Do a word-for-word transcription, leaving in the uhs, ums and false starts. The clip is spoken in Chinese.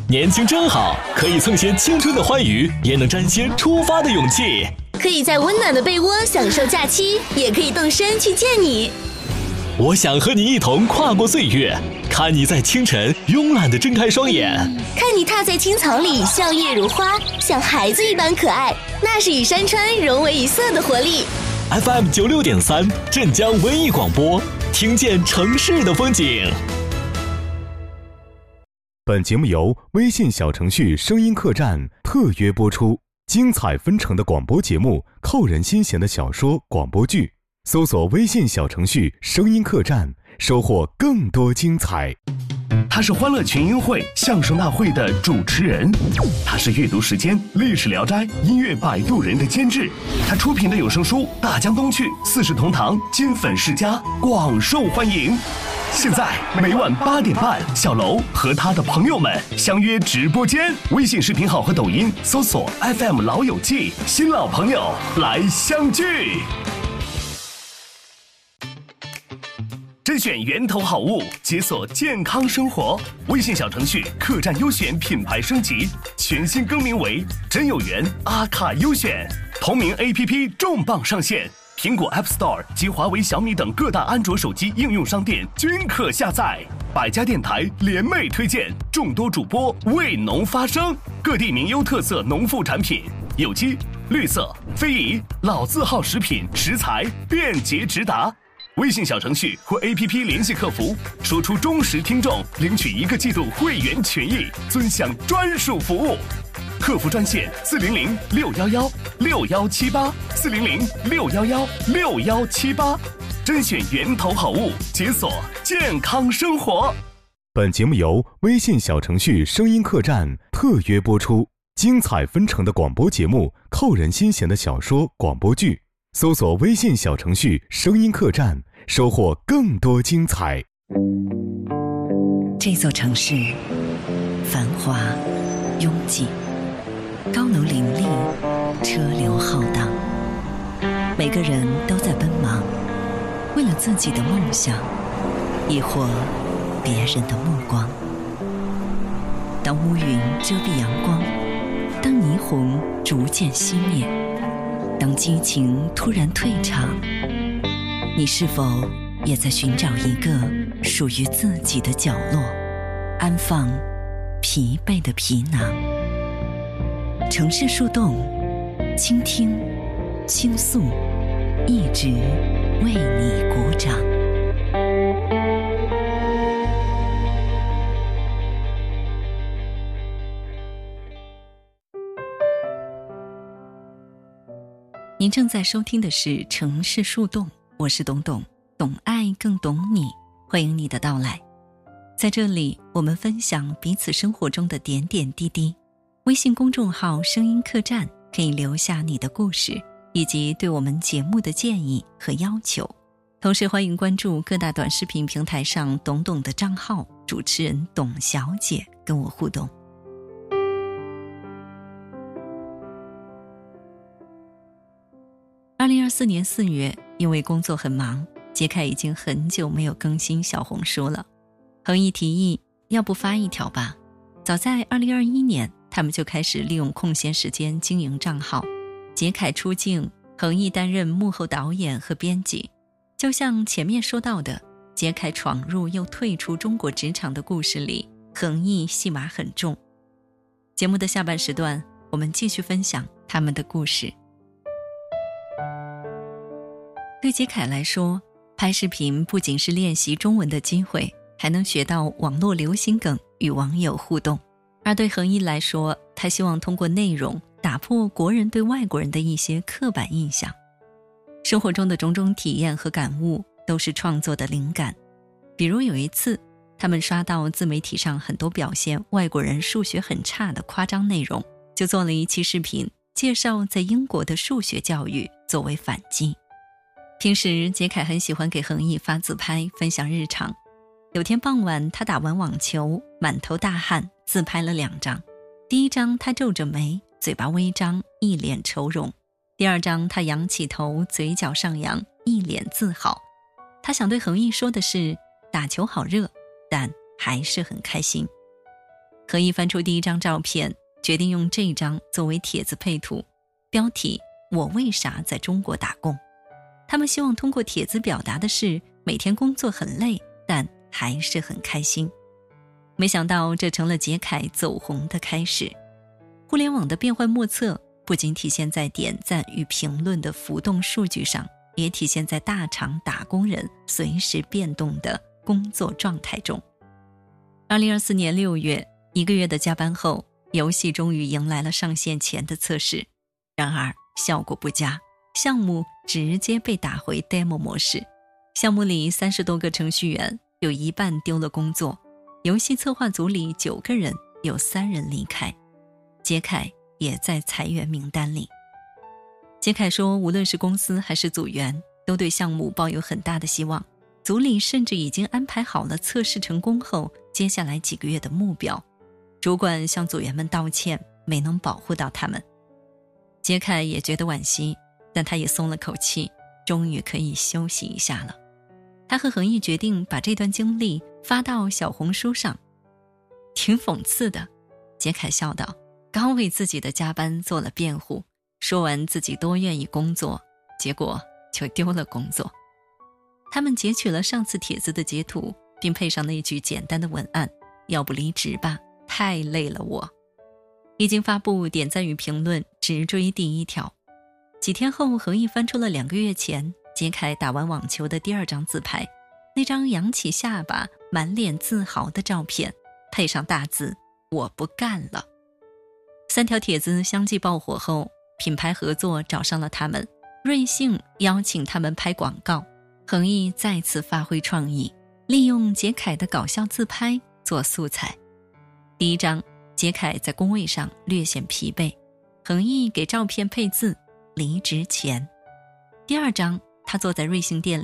年轻真好，可以蹭些青春的欢愉，也能沾些出发的勇气。 可以在温暖的被窝享受假期，也可以动身去见你。 我想和你一同跨过岁月，看你在清晨慵懒地睁开双眼， 看你踏在青草里笑靥如花，像孩子一般可爱，那是与山川融为一色的活力。 F M 九六点三，镇江文艺广播，听见城市的风景。 本节目由微信小程序声音客栈特约播出，精彩纷呈的广播节目，扣人心弦的小说广播剧，搜索微信小程序声音客栈，收获更多精彩。 他是欢乐群英会相声大会的主持人，他是阅读时间历史聊斋音乐摆渡人的监制，他出品的有声书大江东去四世同堂金粉世家广受欢迎。现在每晚八点半，小楼和他的朋友们相约直播间，微信视频号和抖音搜索 F M 老友记，新老朋友来相聚。甄选源头好物，解锁健康生活。微信小程序客栈优选品牌升级，全新更名为真有缘阿卡优选。同名 A P P 重磅上线，苹果 App Store 及华为、小米等各大安卓手机应用商店均可下载。百家电台联袂推荐，众多主播为农发声，各地名优特色农副产品，有机、绿色、非遗、老字号食品食材便捷直达。微信小程序或 A P P 联系客服，说出忠实听众领取一个季度会员权益，尊享专属服务。客服专线四零零六幺幺六幺七八四零零六幺幺六幺七八，甄选源头好物，解锁健康生活。 本节目由微信小程序声音客栈特约播出，精彩纷呈的广播节目，扣人心弦的小说广播剧，搜索微信小程序声音客栈，收获更多精彩。 这座城市繁华拥挤，高楼林立，车流浩荡，每个人都在奔忙，为了自己的梦想，亦或别人的目光。当乌云遮蔽阳光，当霓虹逐渐熄灭，当激情突然退场，你是否也在寻找一个属于自己的角落，安放疲惫的皮囊？城市树洞，倾听，倾诉，一直为你鼓掌。您正在收听的是城市树洞，我是董董，懂爱更懂你，欢迎你的到来。在这里，我们分享彼此生活中的点点滴滴。微信公众号声音客栈可以留下你的故事，以及对我们节目的建议和要求。同时欢迎关注各大短视频平台上董董的账号，主持人董小姐跟我互动。二零二四年四月，因为工作很忙，杰凯已经很久没有更新小红书了。恒毅提议，要不发一条吧。早在二零二一年，他们就开始利用空闲时间经营账号。杰凯出镜，恒毅担任幕后导演和编辑。就像前面说到的，杰凯闯入又退出中国职场的故事里，恒毅戏码很重。节目的下半时段，我们继续分享他们的故事。对杰凯来说，拍视频不仅是练习中文的机会，还能学到网络流行梗，与网友互动。而对恒毅来说，他希望通过内容打破国人对外国人的一些刻板印象。生活中的种种体验和感悟都是创作的灵感。比如有一次，他们刷到自媒体上很多表现外国人数学很差的夸张内容，就做了一期视频，介绍在英国的数学教育作为反击。平时杰凯很喜欢给恒毅发自拍，分享日常。有天傍晚，他打完网球，满头大汗，自拍了两张。第一张他皱着眉，嘴巴微张，一脸愁容。第二张他仰起头，嘴角上扬，一脸自豪。他想对恒毅说的是，打球好热，但还是很开心。 何毅翻出第一张照片，决定用这张作为帖子配图，标题我为啥在中国打工。他们希望通过帖子表达的是每天工作很累，但还是很开心。没想到这成了杰凯走红的开始。互联网的变幻莫测不仅体现在点赞与评论的浮动数据上，也体现在大厂打工人随时变动的工作状态中。二零二四年六月，一个月的加班后，游戏终于迎来了上线前的测试。然而效果不佳，项目直接被打回 demo 模式。项目里三十多个程序员，有一半丢了工作。游戏策划组里九个人，有三人离开。杰凯也在裁员名单里。杰凯说，无论是公司还是组员，都对项目抱有很大的希望。组里甚至已经安排好了测试成功后接下来几个月的目标。主管向组员们道歉，没能保护到他们。杰凯也觉得惋惜，但他也松了口气，终于可以休息一下了。他和恒毅决定把这段经历发到小红书上。挺讽刺的，杰凯笑道，刚为自己的加班做了辩护，说完自己多愿意工作，结果就丢了工作。他们截取了上次帖子的截图，并配上那句简单的文案，要不离职吧，太累了我。一经发布，点赞与评论直追第一条。几天后，何毅翻出了两个月前杰凯打完网球的第二张自拍，那张扬起下巴满脸自豪的照片，配上大字我不干了。三条帖子相继爆火后，品牌合作找上了他们，瑞幸邀请他们拍广告。恒毅再次发挥创意，利用杰凯的搞笑自拍做素材。第一张，杰凯在工位上略显疲惫，恒毅给照片配字离职前。第二张，他坐在瑞幸店